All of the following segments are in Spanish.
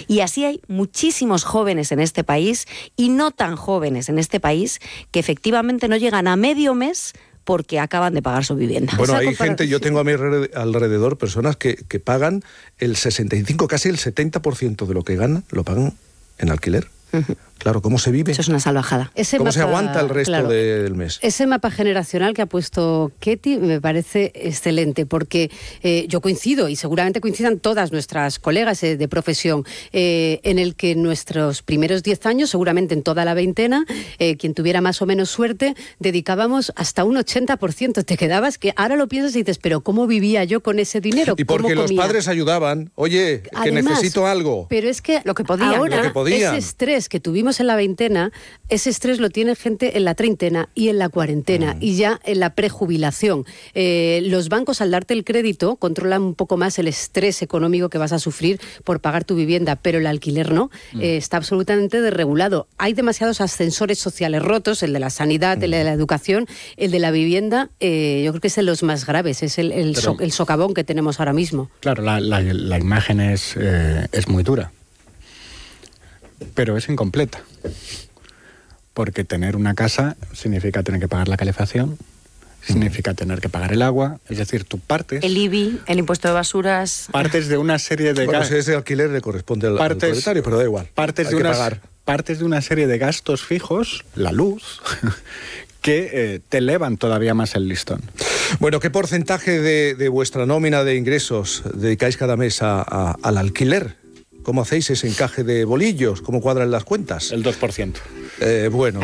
Y así hay muchísimos jóvenes en este país y no tan jóvenes en este país que efectivamente no llegan a medio mes porque acaban de pagar su vivienda. Bueno, hay gente, yo tengo a mi alrededor personas que pagan el 65, casi el 70% de lo que ganan, lo pagan en alquiler. Claro, ¿cómo se vive? Eso es una salvajada. ¿Cómo se aguanta el resto del mes? Ese mapa generacional que ha puesto Ketty me parece excelente, porque yo coincido, y seguramente coincidan todas nuestras colegas de profesión, en el que en nuestros primeros 10 años, seguramente en toda la veintena, quien tuviera más o menos suerte, dedicábamos hasta un 80%. Te quedabas que ahora lo piensas y dices, pero ¿cómo vivía yo con ese dinero? Y porque los padres ayudaban, oye, que además, necesito algo. Pero es que lo que podían, ahora, ese estrés que tuvimos en la veintena, ese estrés lo tiene gente en la treintena y en la cuarentena y ya en la prejubilación. Los bancos, al darte el crédito, controlan un poco más el estrés económico que vas a sufrir por pagar tu vivienda, pero el alquiler no. Está absolutamente desregulado. Hay demasiados ascensores sociales rotos, el de la sanidad, el de la educación, el de la vivienda, yo creo que es de los más graves, es el socavón que tenemos ahora mismo. Claro, la imagen es muy dura, pero es incompleta, porque tener una casa significa tener que pagar la calefacción, significa tener que pagar el agua, es decir, tú partes... El IBI, el impuesto de basuras... Partes de una serie de gastos... Bueno, si ese alquiler le corresponde al propietario, pero da igual. Partes de una serie de gastos fijos, la luz... que te elevan todavía más el listón. Bueno, ¿qué porcentaje de vuestra nómina de ingresos dedicáis cada mes al alquiler? ¿Cómo hacéis ese encaje de bolillos? ¿Cómo cuadran las cuentas? El 2%. Bueno,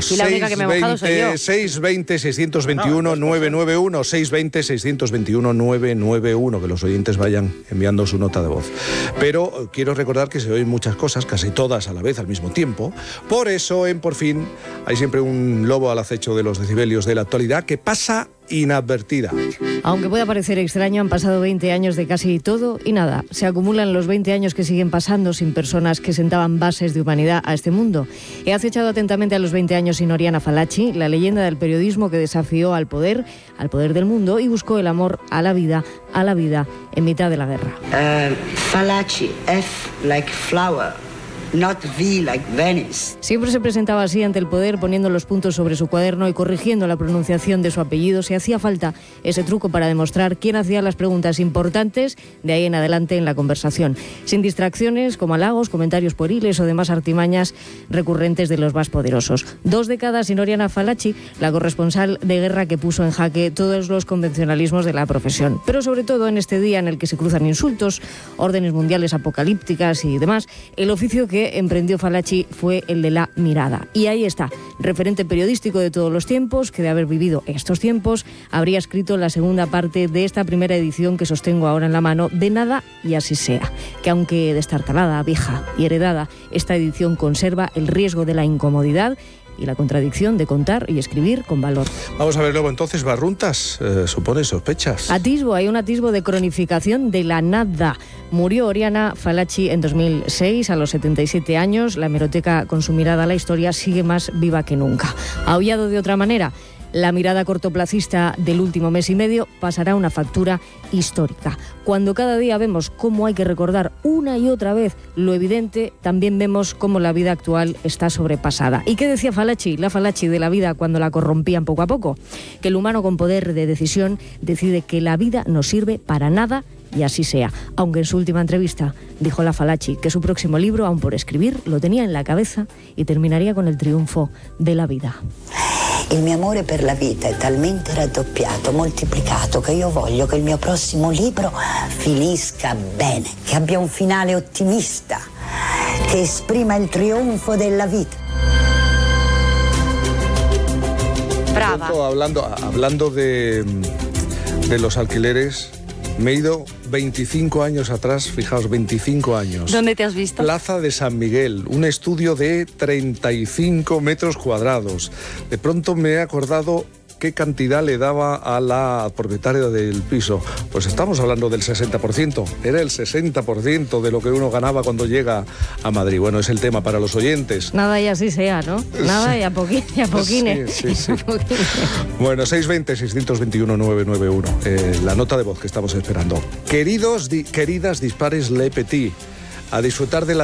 620-621-991, 620-621-991, que los oyentes vayan enviando su nota de voz. Pero quiero recordar que se oyen muchas cosas, casi todas a la vez, al mismo tiempo. Por eso, en Por Fin, hay siempre un lobo al acecho de los decibelios de la actualidad que pasa inadvertida. Aunque pueda parecer extraño, han pasado 20 años de casi todo y nada. Se acumulan los 20 años que siguen pasando sin personas que sentaban bases de humanidad a este mundo. He acechado atentamente a los 20 años sin Oriana Fallaci, la leyenda del periodismo que desafió al poder del mundo y buscó el amor a la vida en mitad de la guerra. Fallaci, F like flower. Not V like Venice. Siempre se presentaba así ante el poder, poniendo los puntos sobre su cuaderno y corrigiendo la pronunciación de su apellido si hacía falta ese truco para demostrar quién hacía las preguntas importantes de ahí en adelante en la conversación, sin distracciones como halagos, comentarios pueriles o demás artimañas recurrentes de los más poderosos. 2 décadas sin Oriana Fallaci, la corresponsal de guerra que puso en jaque todos los convencionalismos de la profesión. Pero sobre todo en este día en el que se cruzan insultos, órdenes mundiales apocalípticas y demás, el oficio que emprendió Fallaci fue el de la mirada. Y ahí está, referente periodístico de todos los tiempos, que de haber vivido estos tiempos, habría escrito la segunda parte de esta primera edición que sostengo ahora en la mano, de Nada y así sea. Que aunque destartalada, vieja y heredada, esta edición conserva el riesgo de la incomodidad y la contradicción de contar y escribir con valor. Vamos a ver luego entonces, Barruntas, supone sospechas. Hay un atisbo de cronificación de la nada. Murió Oriana Fallaci en 2006 a los 77 años. La hemeroteca con su mirada a la historia sigue más viva que nunca. Aullado de otra manera, la mirada cortoplacista del último mes y medio pasará una factura histórica. Cuando cada día vemos cómo hay que recordar una y otra vez lo evidente, también vemos cómo la vida actual está sobrepasada. ¿Y qué decía Fallaci, la Fallaci de la vida cuando la corrompían poco a poco? Que el humano con poder de decisión decide que la vida no sirve para nada y así sea. Aunque en su última entrevista dijo la Fallaci que su próximo libro, aún por escribir, lo tenía en la cabeza y terminaría con el triunfo de la vida. Il mio amore per la vita è talmente raddoppiato, moltiplicato, che io voglio che il mio prossimo libro finisca bene, che abbia un finale ottimista, che esprima il trionfo della vita. Brava. Hablando de los alquileres, me he ido 25 años atrás, fijaos, 25 años. ¿Dónde te has visto? Plaza de San Miguel, un estudio de 35 metros cuadrados. De pronto me he acordado qué cantidad le daba a la propietaria del piso. Pues estamos hablando del 60%. Era el 60% de lo que uno ganaba cuando llega a Madrid. Bueno, es el tema para los oyentes. Nada y así sea, ¿no? Nada y a poquines. Sí. Bueno, 620-621-991. La nota de voz que estamos esperando. Queridas dispares Le Petit, a disfrutar de la